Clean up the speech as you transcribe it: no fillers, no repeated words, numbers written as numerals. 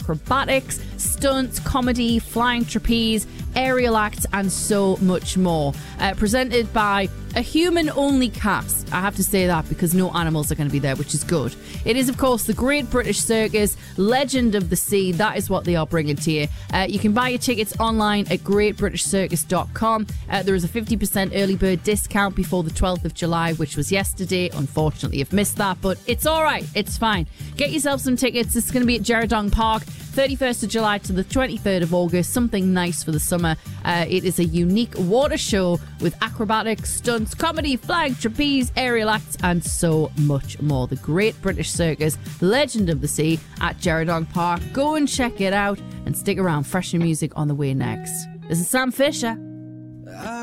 acrobatics, stunts, comedy, flying trapeze, aerial acts, and so much more. Presented by a human-only cast. I have to say that because no animals are going to be there, which is good. It is, of course, the Great British Circus, Legend of the Sea. That is what they are bringing to you. You can buy your tickets online at greatbritishcircus.com. There is a 50% early bird discount before the 12th of July, which was yesterday. Unfortunately, you've missed that, but it's all right. It's fine. Get yourself some tickets. It's going to be at Geraldong Park, 31st of July to the 23rd of August. Something nice for the summer. It is a unique water show with acrobatics, stunts, comedy, flying trapeze, aerial acts, and so much more. The Great British Circus, Legend of the Sea at Geraldong Park. Go and check it out and stick around. Fresher music on the way next. This is Sam Fisher.